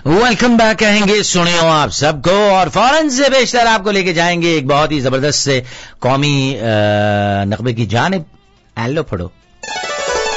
Welcome back कहेंगे सुने हो आप सबको और फौरन से बेशतर आपको लेके जाएंगे एक बहुत ही जबरदस्त से कौमी नगमे की जानिब। एलो पढ़ो